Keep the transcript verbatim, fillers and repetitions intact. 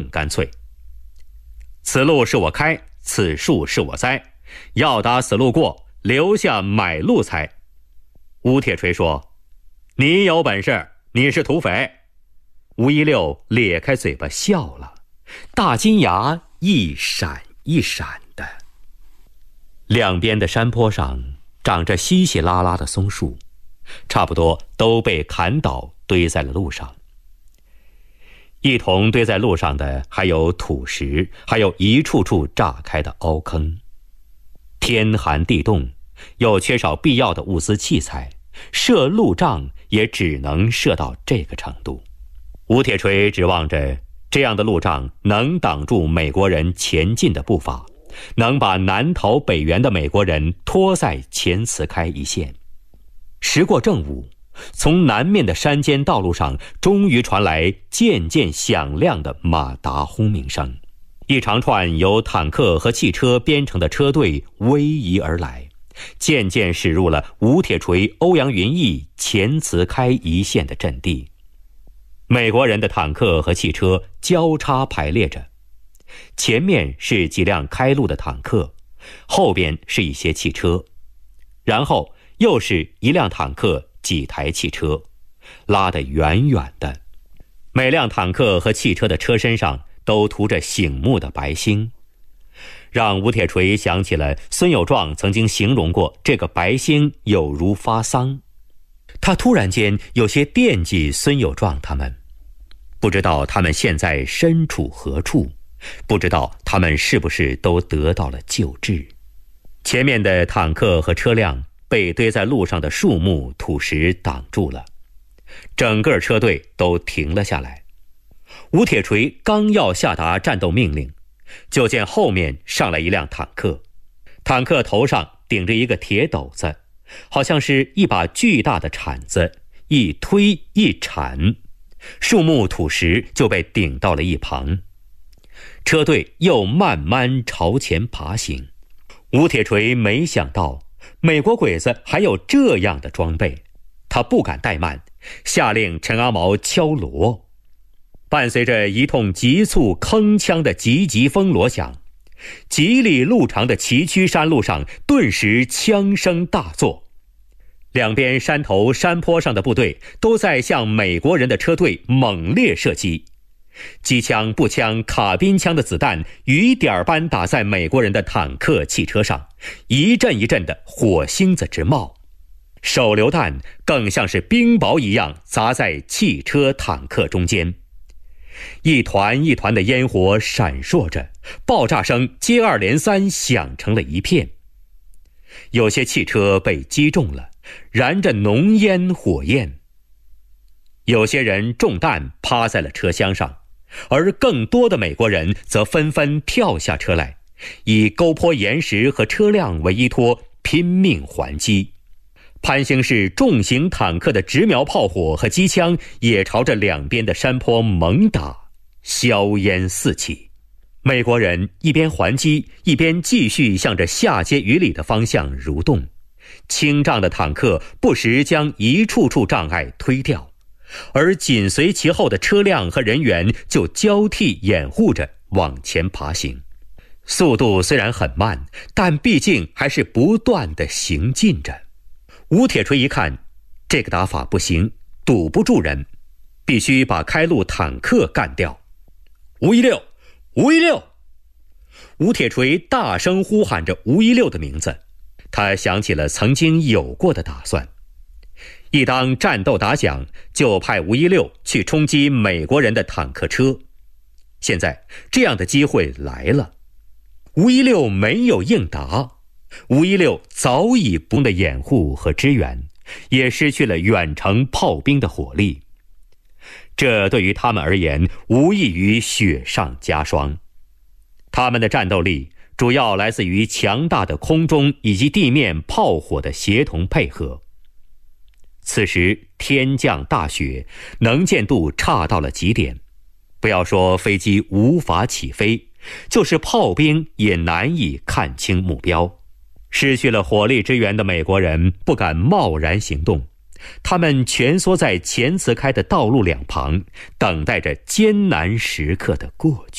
干脆。此路是我开，此树是我栽，要打死路过，留下买路财。吴铁锤说：你有本事，你是土匪。吴一六咧开嘴巴笑了，大金牙一闪一闪的。两边的山坡上长着稀稀拉拉的松树，差不多都被砍倒堆在了路上。一同堆在路上的还有土石，还有一处处炸开的凹坑。天寒地冻，又缺少必要的物资器材，设路障也只能设到这个程度。吴铁锤指望着这样的路障能挡住美国人前进的步伐，能把南逃北援的美国人拖在前茨开一线。时过正午，从南面的山间道路上终于传来渐渐响亮的马达轰鸣声，一长串由坦克和汽车编成的车队逶迤而来，渐渐驶入了吴铁锤、欧阳云逸前茨开一线的阵地。美国人的坦克和汽车交叉排列着，前面是几辆开路的坦克，后边是一些汽车，然后又是一辆坦克，几台汽车，拉得远远的。每辆坦克和汽车的车身上都涂着醒目的白星，让吴铁锤想起了孙友壮曾经形容过这个白星有如发丧。他突然间有些惦记孙友壮他们，不知道他们现在身处何处，不知道他们是不是都得到了救治。前面的坦克和车辆被堆在路上的树木土石挡住了，整个车队都停了下来。吴铁锤刚要下达战斗命令，就见后面上来一辆坦克，坦克头上顶着一个铁斗子，好像是一把巨大的铲子，一推一铲，树木土石就被顶到了一旁。车队又慢慢朝前爬行。吴铁锤没想到美国鬼子还有这样的装备，他不敢怠慢，下令陈阿毛敲锣。伴随着一通急促铿锵的急急风锣响，几里路长的崎岖山路上顿时枪声大作。两边山头山坡上的部队都在向美国人的车队猛烈射击，机枪、步枪、卡宾枪的子弹雨点般打在美国人的坦克、汽车上，一阵一阵的火星子直冒。手榴弹更像是冰雹一样砸在汽车、坦克中间，一团一团的烟火闪烁着，爆炸声接二连三响成了一片。有些汽车被击中了，燃着浓烟火焰。有些人中弹趴在了车厢上，而更多的美国人则纷纷跳下车来，以沟坡岩石和车辆为依托，拼命还击。潘兴市重型坦克的直瞄炮火和机枪也朝着两边的山坡猛打，硝烟四起。美国人一边还击，一边继续向着下街于里的方向蠕动。轻仗的坦克不时将一处处障碍推掉，而紧随其后的车辆和人员就交替掩护着往前爬行。速度虽然很慢，但毕竟还是不断地行进着。吴铁锤一看，这个打法不行，堵不住人，必须把开路坦克干掉。吴一六，吴一六！吴铁锤大声呼喊着吴一六的名字，他想起了曾经有过的打算。一当战斗打响，就派吴一六去冲击美国人的坦克车。现在这样的机会来了，吴一六没有应答。吴一六早已不能的掩护和支援，也失去了远程炮兵的火力。这对于他们而言无异于雪上加霜。他们的战斗力主要来自于强大的空中以及地面炮火的协同配合。此时天降大雪，能见度差到了极点，不要说飞机无法起飞，就是炮兵也难以看清目标。失去了火力支援的美国人不敢贸然行动，他们蜷缩在前茨开的道路两旁，等待着艰难时刻的过去。